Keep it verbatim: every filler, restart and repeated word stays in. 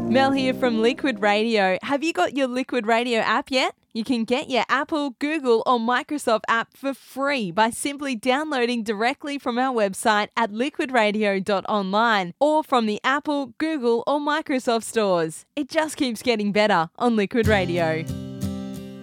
Mel here from Liquid Radio. Have you got your Liquid Radio app yet? You can get your Apple, Google or Microsoft app for free by simply downloading directly from our website at liquid radio dot online or from the Apple, Google or Microsoft stores. It just keeps getting better on Liquid Radio.